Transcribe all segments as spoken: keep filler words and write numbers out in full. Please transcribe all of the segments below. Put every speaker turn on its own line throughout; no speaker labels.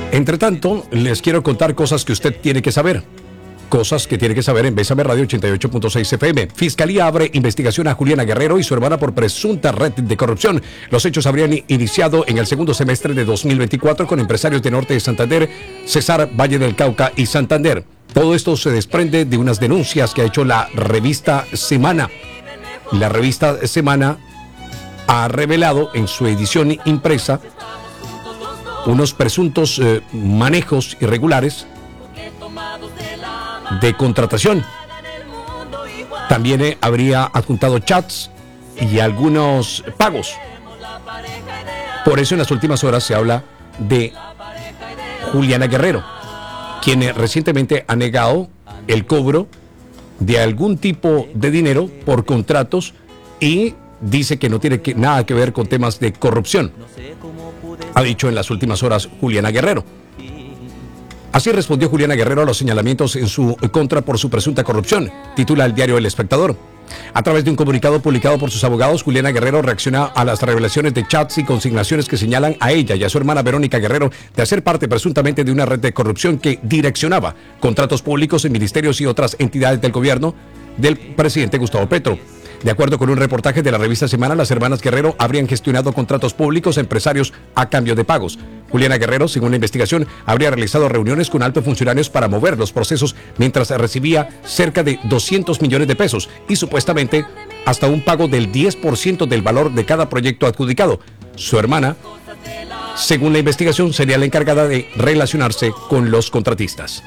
Entre tanto, les quiero contar cosas que usted tiene que saber. Cosas que tiene que saber en Bésame Radio ochenta y ocho punto seis F M. Fiscalía abre investigación a Juliana Guerrero y su hermana por presunta red de corrupción. Los hechos habrían iniciado en el segundo semestre de dos mil veinticuatro con empresarios de Norte de Santander, Cesar, Valle del Cauca y Santander. Todo esto se desprende de unas denuncias que ha hecho la revista Semana. La revista Semana ha revelado en su edición impresa unos presuntos eh, manejos irregulares de contratación. También eh, habría adjuntado chats y algunos pagos. Por eso en las últimas horas se habla de Juliana Guerrero, quien eh, recientemente ha negado el cobro de algún tipo de dinero por contratos y dice que no tiene que, nada que ver con temas de corrupción. Ha dicho en las últimas horas Juliana Guerrero. Así respondió Juliana Guerrero a los señalamientos en su contra por su presunta corrupción, titula el diario El Espectador. A través de un comunicado publicado por sus abogados, Juliana Guerrero reacciona a las revelaciones de chats y consignaciones que señalan a ella y a su hermana Verónica Guerrero de hacer parte presuntamente de una red de corrupción que direccionaba contratos públicos en ministerios y otras entidades del gobierno del presidente Gustavo Petro. De acuerdo con un reportaje de la revista Semana, las hermanas Guerrero habrían gestionado contratos públicos a empresarios a cambio de pagos. Juliana Guerrero, según la investigación, habría realizado reuniones con altos funcionarios para mover los procesos mientras recibía cerca de doscientos millones de pesos y supuestamente hasta un pago del diez por ciento del valor de cada proyecto adjudicado. Su hermana, según la investigación, sería la encargada de relacionarse con los contratistas.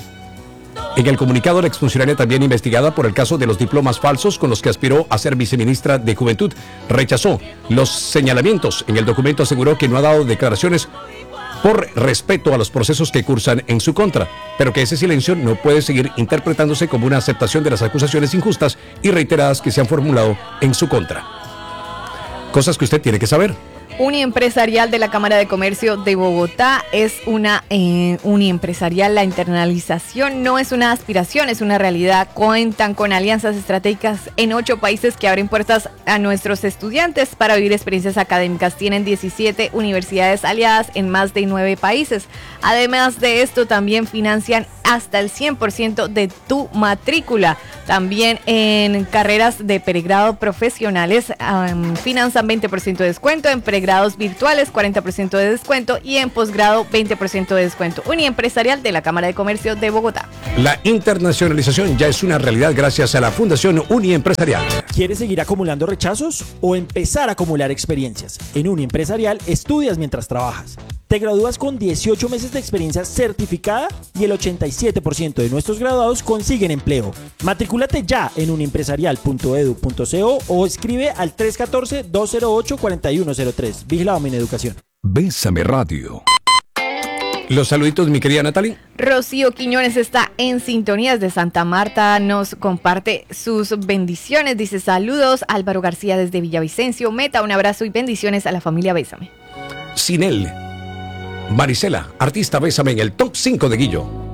En el comunicado, la exfuncionaria, también investigada por el caso de los diplomas falsos con los que aspiró a ser viceministra de Juventud, rechazó los señalamientos. En el documento aseguró que no ha dado declaraciones por respeto a los procesos que cursan en su contra, pero que ese silencio no puede seguir interpretándose como una aceptación de las acusaciones injustas y reiteradas que se han formulado en su contra. Cosas que usted tiene que saber.
Uniempresarial de la Cámara de Comercio de Bogotá es una eh, uniempresarial. La internalización no es una aspiración, es una realidad. Cuentan con alianzas estratégicas en ocho países que abren puertas a nuestros estudiantes para vivir experiencias académicas. Tienen diecisiete universidades aliadas en más de nueve países. Además de esto, también financian hasta el cien por ciento de tu matrícula. También en carreras de pregrado profesionales um, financian veinte por ciento de descuento, en pregrados virtuales cuarenta por ciento de descuento y en posgrado veinte por ciento de descuento. Uniempresarial de la Cámara de Comercio de Bogotá.
La internacionalización ya es una realidad gracias a la Fundación Uniempresarial.
¿Quieres seguir acumulando rechazos o empezar a acumular experiencias? En Uniempresarial estudias mientras trabajas. Te gradúas con dieciocho meses de experiencia certificada y el ochenta y siete por ciento de nuestros graduados consiguen empleo. Matricúlate ya en uniempresarial punto edu punto co o escribe al tres uno cuatro, dos cero ocho, cuatro uno cero tres. Vigilado Mineducación.
Bésame Radio. Los saluditos, mi querida Natalie.
Rocío Quiñones está en sintonías de Santa Marta, nos comparte sus bendiciones, dice saludos. Álvaro García desde Villavicencio, Meta, un abrazo y bendiciones a la familia Bésame.
Sinel Marisela, artista Bésame en el top cinco de Guillo.